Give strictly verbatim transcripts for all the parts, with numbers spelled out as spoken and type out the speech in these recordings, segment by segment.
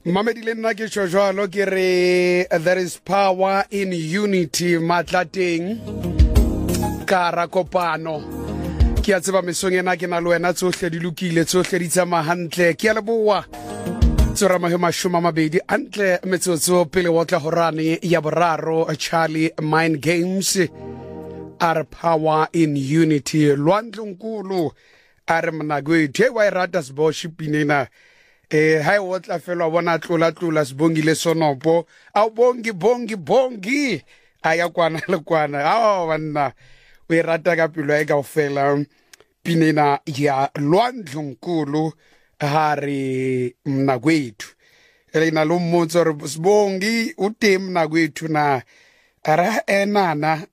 Mamedi le nna ke tshojalo ke re there is power in unity matlateng ka ra kopano ke a tseba mesong ena ke na le wena tsohle di lokile tsohle di tsama hantle ke a leboa tsora mahema shuma mabedi antle metsotso pele wa tla horane ya boraro Charlie Mind Games are power in unity lwandlunkulu are mnagwe the wa irata sboshi pinena eh hai o tla felwa bona tlola tlola sibongile sonopo au bongi bongi bongi aya kwana le kwana ao bana o irata ka pilo e ka ofela pinena ya lwandlunkulu hari mnakwethu elina lo mmotso re sibongi utem mnakwethu na ara enana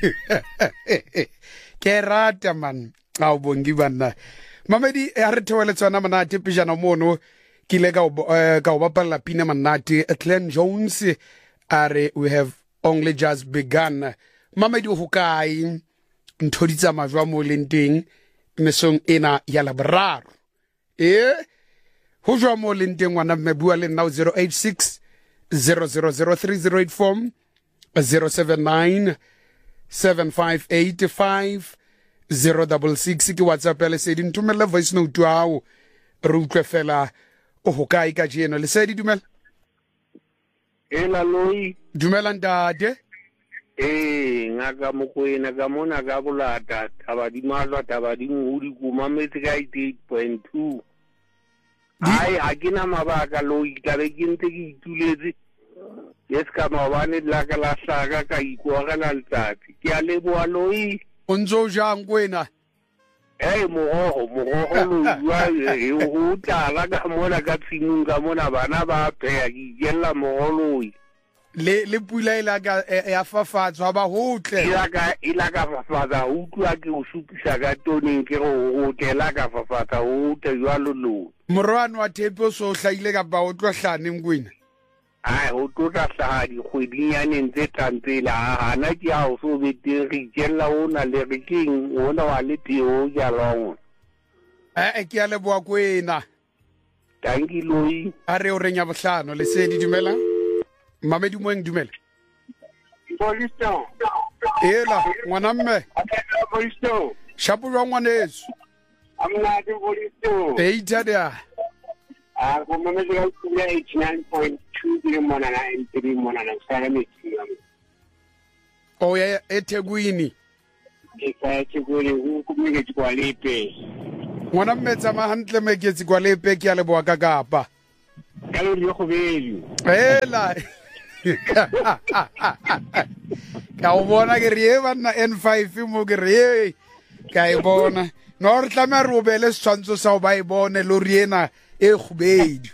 ke rata man au bongi bana Mamedi a re thwele tswana manate pejana mono kile ka ka bapalla pina manate Clan Jones are we have only just begun. Mamedi o hokai nthoditsa majwa mo lenteng mesong ena ya labraro eh ho jwa mo lenteng wana me bua le now zero eight six zero zero zero three zero eight four zero seven nine seven five eight five zero double six ke WhatsApp le se di ntumela voice note ao re utlwe fela o hokai ka jeno le se di dumela ela loi dumela ntate eh ngaka mokoena ka mona ka bolata taba di malwa taba di ngudi kuma metse ka eight point two ai ha kena mabaka loi ka be ke ntse ke ituletse yes ka mabane la ka la hlaka ka ikwa la letsatsi ke a leboa loi onzo jang kwena eh moho moho lo wa e o tala ka mona ka tsimung ka mona bana ba pheya ke yella moholo le le pula ila ka ya fafatswa ba hotle ila ka ila ka fafatsa utlwa ke o supisa ka toning ke go o tela ka fafatsa o te jwalo lo morwana wa thepe so hlaile ka ba o tlo hlane ngwena ai o tota tla di khwedinyane ntse tantsela hana ke a o so bete re jella ona le re king ona wa le tio ja long eh ke a leboa kwena thank you loi are o renya bohlano le se di dumela Mamedi moeng dumela Polisto ela ngwana mme Polisto shapu jwa ngwaneso amna ke Polisto peita dia ah go mama ke ya eighty-nine point two le mona na M three mona na sala metsi o ya eThekwini ke ka tshikole go kumike tkwalepe ngwana mme tsama hantle meketsi kwa lepe ke a leboa ka kapa ka le go beli ela ka o bona ke re bana N five mo ke re ka e bona no re tla re obele setshwantsho sa o ba e bone lo riena e khubedi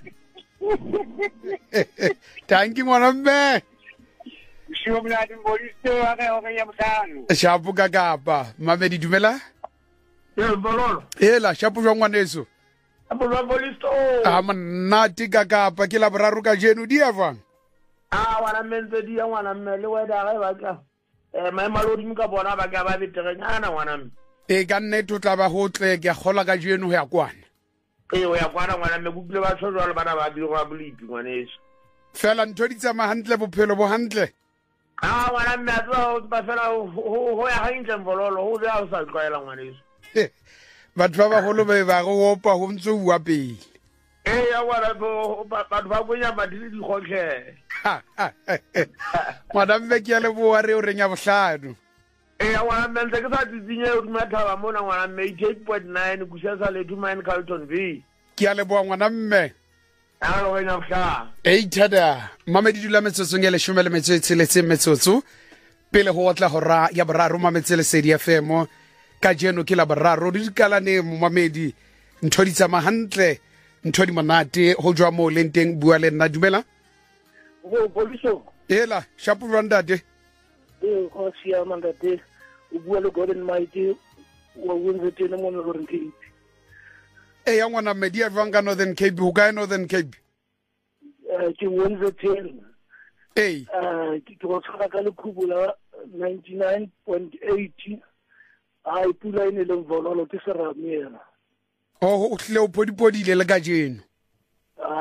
thank you ngwana mme sho mla di Polisto aga o ga ya mthano shapu ka kapa Mamedi dumela e bololo ela shapu jwa ngwaneso apo ba Polisto a mnati ka kapa ke la boraro ka jeno di avang ah wana menze di wana mme le weda ga ba ka eh mai malodi mka bona ba ka ba beterenyana wana mme e ka nne to tla ba hotle ke gola ka jeno ya kwana e o ya kwana ngwana mme bupile ba tsholo le bana ba di go bulipi ngwaneso fela ntho di tsama hantle bophelo bo hantle ah wana mme a tlo ba fela ho ya hantle mbololo ho ya o sa tloela ngwaneso batho ba bagolo ba ba go opa go ntse bua pele eh ya wana go batho ba bonya ba di di khotlhe madam be ke le boa re o renya bohlano eh ya wana mme ntse ke sa tsinye o dumatha ba mona ngwana mme eight point nine kushasa le Dumine Carlton V ke a le boa ngwana mme a lo wena fla eightada Mamedi dula metsotso ngele shumele metsotso le tse metsotso pele go tla go ra ya boraro mametsele sedi F M ka jeno ke la boraro di dikalane Mamedi ntho di tsama hantle ntho di monate ho jwa mo lenteng bua le nna dumela go Polisto ela shapu randade e go sia mandate o bua le Gordon Mighty wa winze tene mo Northern Cape e ya ngwana Medi avanga Northern Cape ho ka Northern Cape eh ke winze tene eh eh ke go tsaka ka le khubula ninety-nine point eight ai pula ine le vololo ke se ramela o hle o podi podi le ka jeno ah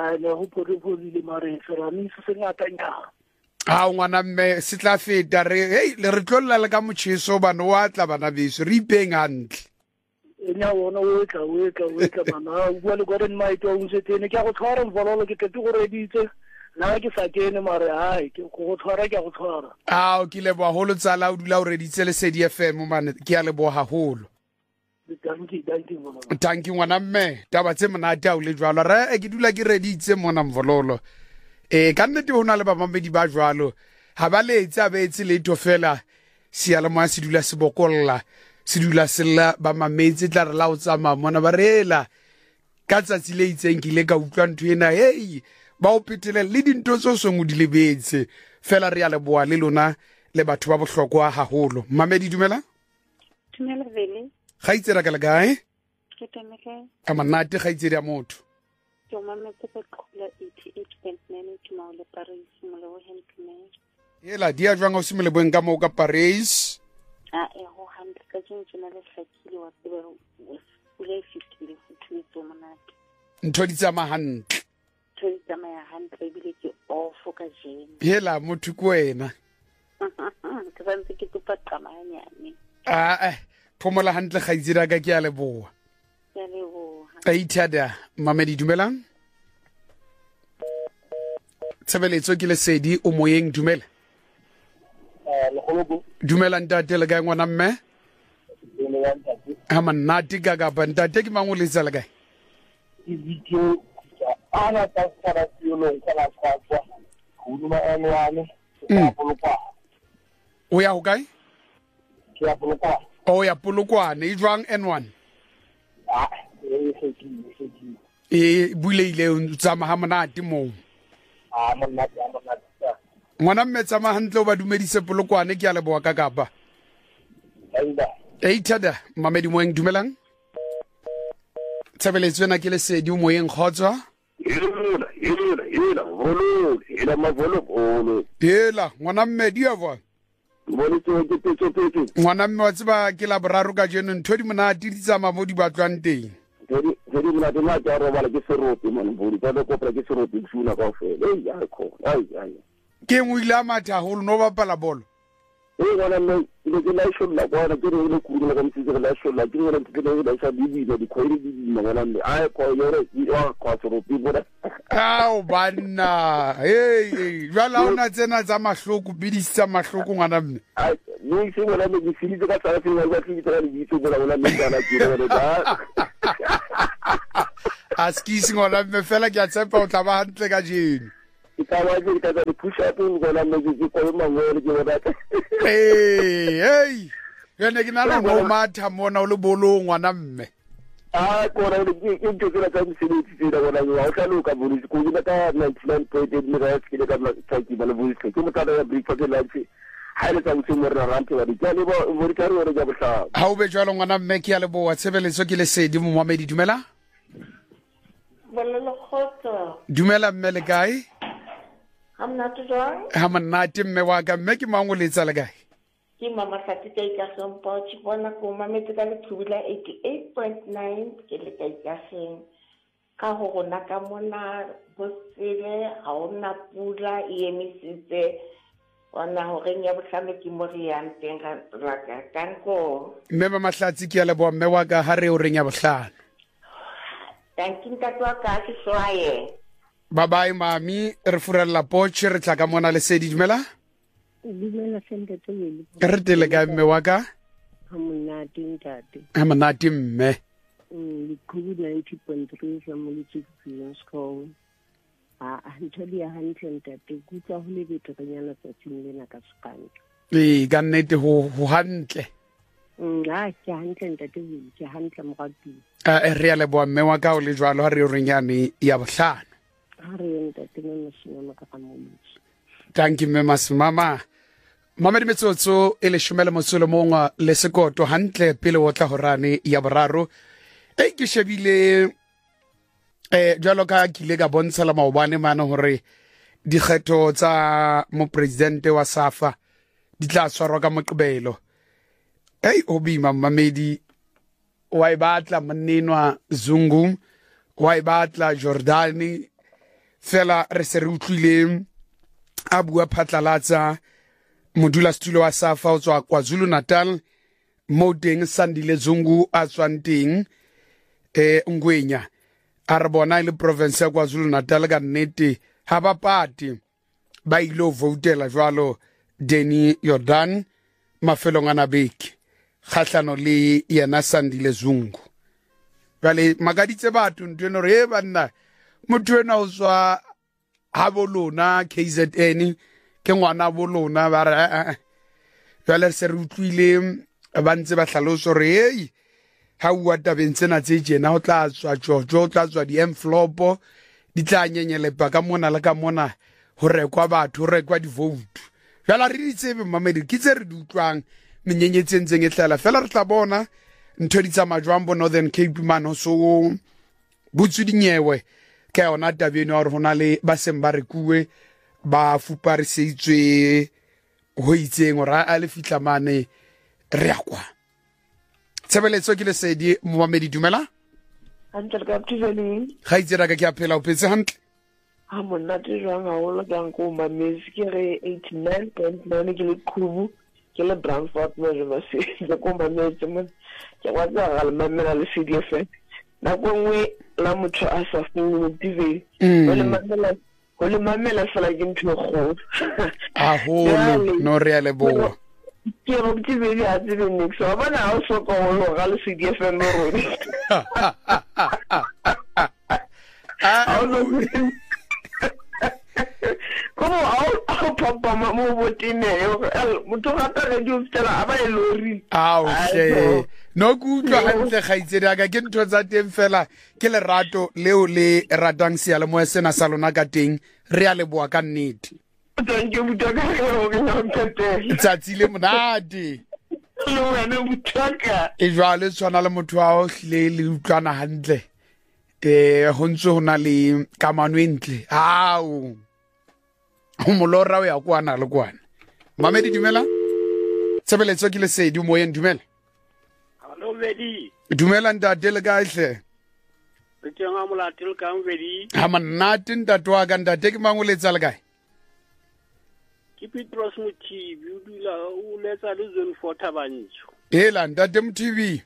a ne go phorephorile mare serame se se ngatanyana a ngwana mme se tla feta re hey le re tlolla le ka motšheso bana wa tla bana beso re ipeng hantle enya wona o tla o tla o tla mana o bua le gore nna ito o se tene ke go tshwara mvololo ke tletse go reditse na ke sa kene mare hai ke go tshwara ke go tshwara a o kile bo holo tsala o dula o reditse le Sedi F M mane ke ya le bo haholo danki danki mona tanki ngwana mme taba tse monate a o le jwalo re e ke dula ke reditse mona mvololo e ka nnete ho na le babamedi ba jwalo ha ba letse a betse le to fela siala mo se dula se bokolla se dula sella ba mametse tla re la o tsama mona ba rela ka tsatsi le itseng ke le ka utlwa ntho ena hey ba o petele le dinto tso so ngudi le betse fela re ya le boa le lona le batho ba bohlokwa haholo mamedi dumela dumela vele ga itsera ka le gae ke temeke ka manate ga itsera motho ke mametse pe khula eighty-eight point nine ke maule Paris mo le ho Henry yela dia jwang o simele boeng ka mo ka Paris a e ho handle ka tsena le hlakile wa tsebe o le fifty le futhuto monate ntho di tsama hantle ntho di tsama ya hantle bile ke off ka jene yela motho ko wena ke bantse ke tupa tsamanyane a eh phomola hantle ga itsera ka ke ya le boa ya le boa a ithada mamedi dumelang Tshebeletso ke le Sedi o moyeng dumela dumela ntate le kae ngwana mme ha manate ka ka ntate ke mang o le tsela kae video ana ta tsara tsolo kana tswa huduma enwane ya polokwa o ya ho kae ke ya polokwa o ya polokwane e jwang N one ah e se ki se ki e buleile o tsama ha monate mo ah monate a monate ngwana mme tsama hantle o ba dumedise polokwane ke ya le boa ka kapa aida e ithada mamedi moeng dumelang Tshebeletso ena ke le Sedi o moyeng kgotswa Yela, yela, yela, volo, yela mavolo volo. yela ngwana mme di ava Volo tso ke tso tso. ngwana mme wa tseba ke la boraro ka jeno ntho di monate di tsama mo di batlwang teng Jadi jadi mna tena ja ro bala ke seropi man volo. Ka ko pra ke seropi tsuna ka fe. Ei ya ko. Ai ai. ke ngwile a matha holo no bapala bolo Eh wala no ile ke la sholla kwa na ke re ile ku le ka mtsi ke la sholla ke re ke le la sa bibi di khoiri di di ngwana le ai ko yore i wa ko seropi bola. ao banna hey jwala ona tsena tsa mahloko bidisa mahloko ngwana mme Ai ni se wala me di fili ka tsara fili wa fili tsara di tso bola wala me kana ke re da. askisi ngwana mme fela ke a tshepa o tla ba hantle ka jeno Ka wa ke ka di push up ngwana me ke ko mangwe ke wala. hey hey yene ke nana mo matha mona o le bolong ngwana mme Ah, kora le ke ke ke la ka mosebetsi tsena bona yo ha tla loka bolo ko ke ka ninety-nine point eight mira ke le ka tsaki ba le bolo ke mo ka ya breakfast lunch ha ile ka motse mo rena rante wa di ka le ba mo di ka re ja botla ha o be jwalo ngwana mme ke ya le boa Tshebeletso ke le Sedi mo mamedi dumela Bolelo khotso. dumela mme le kae Hamna tjwang. ha monate mme wa ka mme ke mang o le tsala kae Ke mama Fati ka ka sompo tshi bona ko mametse ka le thubila eighty-eight point nine ke le ka ka seng. Ka ho rona ka mona bosele ha ona pula e emisitse ona ho re nya bohlame ke mo re yang teng ga raka kan ko. mme ba mahlatsi ke ya le boa mme wa ka ha re o reng ya bohlano Tankin ka tswa ka ke swaye. bye bye mami re furella poche re tla ka mona le Sedi dumela Dumela sente tswele. re tele ka mme wa ka Ha monate ntate. ha monate mme Mm, COVID ninety point three sa mo le tsitsi school. Ah, ntho di ya hantle ntate. Kutla ho le betekanyana tsatsing lena ka sekante. ee ka nnete ho ho hantle Mm, ah, ke hantle ntate ke hantle mogati. a re ya le boa mme wa ka o le jwalo ha re o reng yane ya bohlano Ha re ntate nna sena ka ka mo. thank you mme masimama mamedi metsotso e le shumele motsolo mongwa le sekoto hantle pele o tla horane ya boraro e ke shebile eh jwalo ka ke ile ka bontsha la maobane mane hore dikgetho tsa mo presidente wa SAFA di tla tshwarwa ka moqebelo hey obima mamedi wa ibatla mninwa Zungu wa ibatla Jordani fela re se re utlwile a bua phatlalatsa modulasetulo wa SAFA o tswa KwaZulu Natal mo teng Sandile Zungu a tswang teng eh Ngwenya a re bona ile province ya KwaZulu Natal ka nnete ha ba pati ba ilo votela jwalo Denny Jordan mafelong ana beke khahlano le yena Sandile Zungu bale magaditse batho ntweno re banna motho ena o tswa ha bolona K Z N ke ngwana bolona ba re bale se re utlwile ba ntse ba hlaloso re hey ha uwa tabeng tsena tse jena o tla tswa jojo o tla tswa di envelope di tla nyenyele pa ka mona le ka mona ho rekwa batho ho rekwa di vote jala re ditsebe mamedi kitse re di utlwang menyenyeetseng e hlala fela re tla bona ntho di tsa majwambo Northern Cape man so butsu dinyewe ka yona tabeng ya hona le ba seng ba rekuwe ba fuparisitswe ho itseng ora a le fitla mane re akwa Tshebeletso ke le sedi Mohamedi dumela Antle ka ptiveli ga itsera ka ke a phela o petse hantle ha monna te jwang ha o la ko mamesi ke re eighty-nine point nine ke le khubu ke le Brandfort mo je ba se ke ko mametse mo ke wa tsa ga le mamela le C D F na go nngwe la motho a sa fune tiveli o le mamela o le mamela fela ke ntho go a holo no reale bo ke go tiveli a tsebe nix wa bona ha o so ko lo ga le C D F no rodi Como au au papa mama botine motho gata re di ufela aba e lori au she no kutlwa hantle gaitsedi aka ke ntho tsa teng fela ke lerato leo le ratang se le mo sena sa lona ka teng re a le boa ka nnete thank you mutaka go ke no tete tsatsi le monate lo wena mutaka e jwale tswana le motho wa o hle le utlwana hantle eh ho ntse hona le kamano entle au Umolora ya kwana le kwana Mamedi dumela Tshebeletso ke le sedi mo yen dumela Hello Medi Dumela ntate le ka hle Re tsenga molato ka Medi Ha manate ntate wa ka ntate ke mangoletsa le kae Ke Petros Muthibi o dula o letsa le zone four Thabantsho Ela ntate Mthibi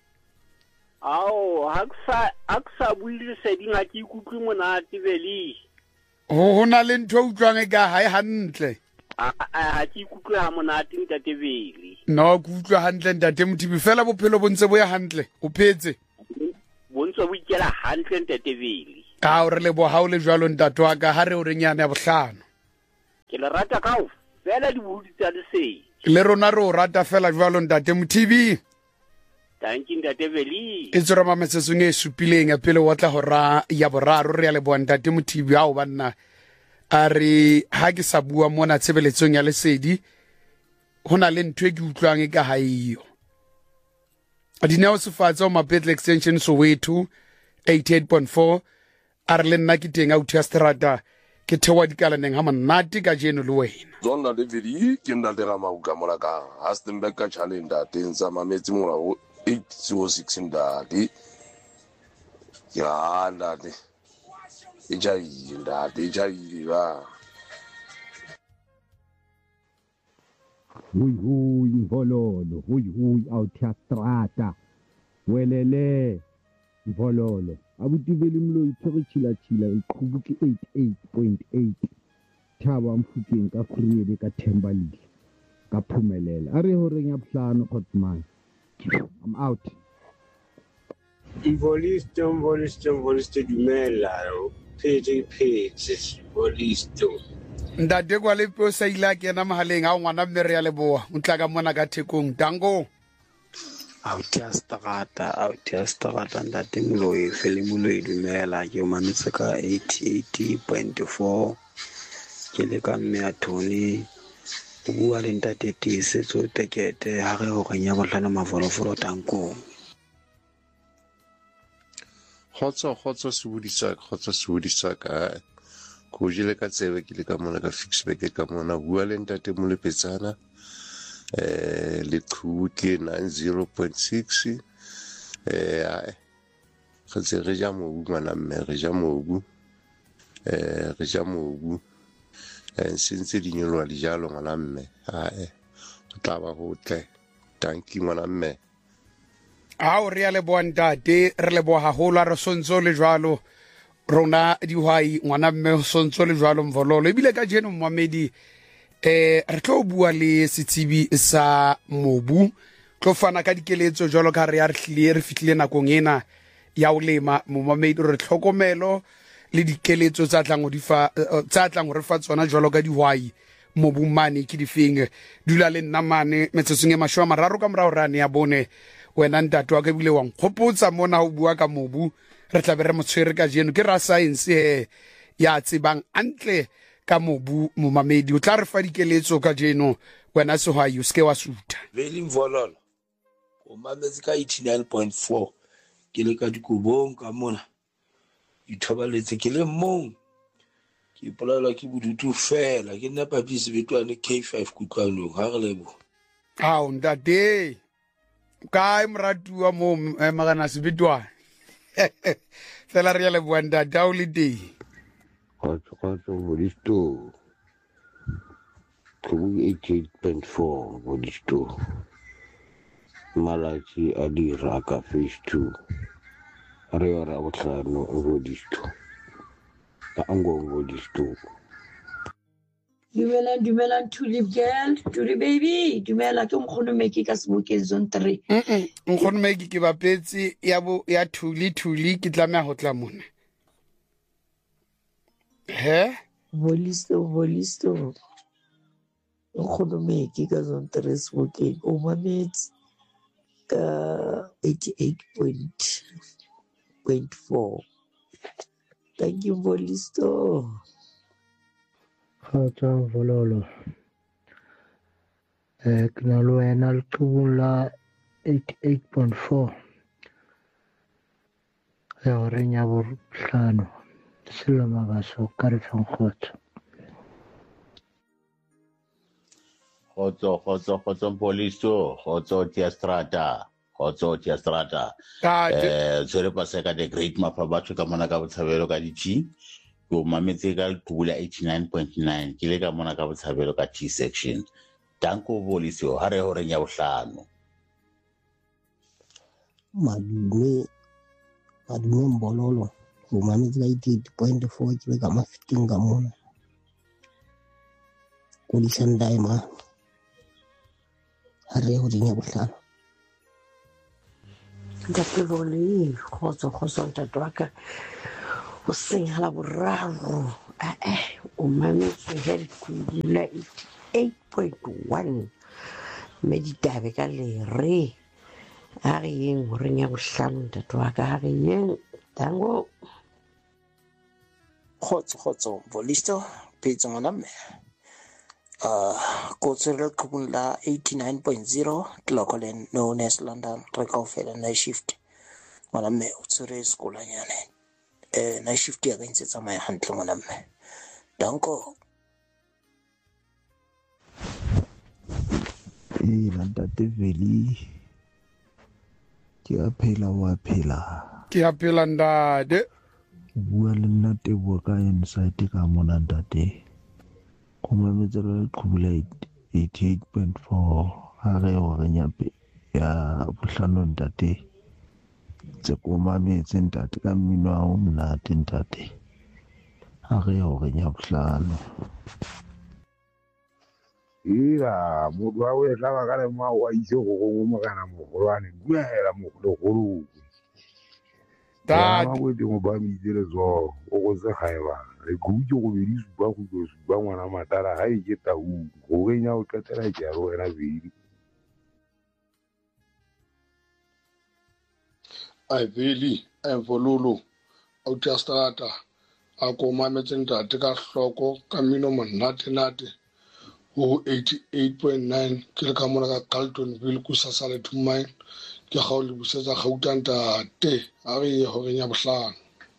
Ao haksa aksa buile sedi nga ke ikutlwe monate beli ho hona le ntho utlwang e ka hae hantle a a ke ikutlwe ha monate ntate beli no ke utlwa hantle ntate Mthibi fela bophelo bo ntse bo ya hantle o phetse bo ntse bo ikela hantle ntate beli a o re le bo ha o le jwalo ntate wa ka ha re o re nyane ya bohlano ke le rata kao fela di budi tsa le sei le rona re o rata fela jwalo ntate Mthibi Thank you ntate beli e tsora mametsetsong e supileng ya pele wa tla go ra ya boraro re ya le bontate Mothibi a o banna a re ha ke sa bua mona tshebeletsong ya lesedi hona le ntwe ke utlwang e ka haio a dineo se fatsa o Mapetle extension Soweto eighty-eight point four a re le nna ke teng a uthia strata ke thewa dikalaneng ha monate ka jeno le wena zona le vidi ke nda le ga mauka mola ka Hastenberg ka challenge teng sa mametsi mola eight zero six ndati ya ndati ijayi ndati ijayi ba Hui hui Mvololo hui hui autiastrata welele Mvololo abutibeli mlo itshore chila chila iqhubu ke eighty-eight point eight Thaba Mfukeng ka Freede ka Thembalile ka Phumelela are hore nya bohlano khotman I'm out. Mvolisto, Mvolisto, Mvolisto dumela. Pete, pete, Mvolisto. Ndate kwa le po sa ila ke na mahaleng a ngwana mme re ya leboa o tla ka mona ka thekong tango Autia strata autia strata ndate moloi fele moloi dumela ke o mametse ka eighty-eight point four ke le ka mme a Tony o bua le ntate tise tso tekete ha re ho renya bohlana mafolofolo tanko khotso khotso se budisa khotso se budisa ka go jile ka tsebe ke le ka mona ka Fixback ka mona bua le ntate mo le petsana eh le khute ninety point six eh ai khotse re ja mo bua na mme re ja mo bu eh re ja mobu eh sentse di nyolwa dijalo ngwana mme ae o tla ba hotle tanki ngwana mme a o re a leboa ntate re leboa haholo re sontso le jwalo rona dihwai ngwana mme sontso le jwalo Mvololo ebile ka jeno mmamedi eh re tlo bua le setsibi sa mobu tlo fana ka dikeletso jwalo ka re ya re hlile re fitlile nakong ena ya o lema mmamedi re tlhokomelo le dikeletso tsa tlang o di fa tsa tlang re fa tsona jwalo ka dihwai mobu mane ke difeng dula le nna mane metsetsong e mashwa mararo ka morao rane ya bone wena ntate wa ka bile wa nkgopotsa mona o bua ka mobu re tla be re motshwere ka jeno ke ra science he ya tsebang antle ka mobu momamedi o tla re fa dikeletso ka jeno wena sehwai o ske wa suta Veli Mvololo o mametse ka eighty-nine point four ke le ka dikobong ka mona ithobaletse ke le mong ke ipolala ke bodutu fela ke nna papi sebetwane K five kutlwanong ha re lebo ao ntate ka imratu wa mo magana sebetwane fela re ya leboa ntate a o le teng khotso khotso bodisto Kubu eighty-eight point four bodisto malachi a dira ka phase two re ora botlhano bodisto ka ango bodisto Dumela dumela Thuli girl Thuli baby dumela ke nkgono meki ka Sebokeng zone three mm nkgono meki ke bapetse ya bo ya Thuli Thuli ke tlamea go tla mona he Volisto volisto nkgono meki ka zone three Sebokeng o mametse ka eighty-eight point four thank you volisto Kgotsa Mvololo eh ke na le wena leqhubung la eighty-eight point four ya horeng ya bohlano Sello Magaso ka re Kgotso Kgotso kgotso kgotso Mpolisto kgotso Tiastrata kgotso Tiastrata eh tsere paseka the great mapa batho ka mona ka botshabelo ka di o mametse ka leqhubula eighty-nine point nine ke le ka mona ka botshabelo ka T section danko Mpolisto ha re horeng ya bohlano madume madume Mbololo o mametse ka eighty-eight point four ke le ka mafiting ka mona ko di sandai ma ha re horeng ya bohlano ntate vole khotso khotso ntate wa ka o senya la boraro eh o mametse he kula eighty-eight point one me ditabe ka le re a re yeng hore nya bohlano ntate wa ka re yeng dango khotso khotso Volisto petso ngwana mme ah ko tsere leqhubung la eighty-nine point zero Clocolan known as London re kaofela night shift ngwana mme o tsere sekolanyane eh night shift ya gantse tsamaya hantle ngwana mme danko eh la ntate Veli ke a phela wa phela ke a phela ndade bua le nna Teboho ka inside ka mona ntate go mametse le leqhubula eighty-eight point four ha re hore nyape ya bohlano ntate tse ko mametse ntate ka mmino wa o mnate ntate ha re hore nya bohlano ira mo wa we tla ba ka le ma wa itse go go mo kana mo golwane dumela mo go go ta ba go di mo ba mi dire zo o go se gaeba re go itse go be di supa go go supa ngwana matara ha e ke ta u go ge nya o tlatela ke a ro era bedi ai Veli ai Mvololo o Tiastrata a ko mametse ntate ka hloko ka mino monate nate o eighty-eight point nine ke le ka mona ka Carltonville ku sasale thumai ke ga o le busetsa Gauteng ntate a re ye hore nya bohlano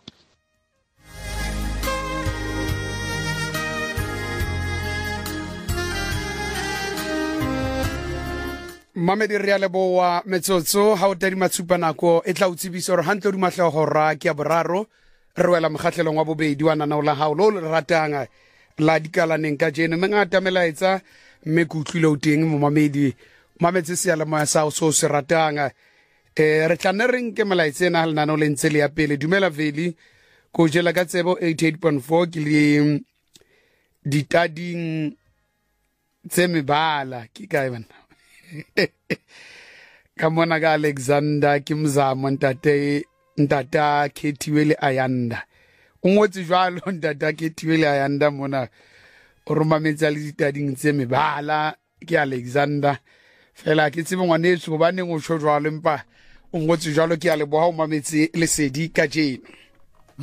Mamedi re a leboa metsotso ha o tadi matshupa nako e tla o tsebisa hore hantle o di matlha go ra ke ya boraro re wela mokgatlhelong wa bobedi wa nana o la hao lo le ratang la dikalaneng ka jeno me ngata melaetsa mme ke utlwile o teng mo mamedi mametse se ala moya sa so se ratang eh re tla re nke melaetsa na le nana le ntse le ya pele dumela veli ko jela ka tsebo eighty-eight point four ke le ditading tse mebala ke kae bana ka mona ka Alexander ke mzamo ntate ntata Kethiwele Ayanda o ngotse jwalo ntata Kethiwele Ayanda mona o romametsa le ditading tse mebala ke Alexander fela ke tsebe ngwanetso ba neng o tshwa jwalo empa o ngotse jwalo ke a le boha o mametse lesedi ka jeno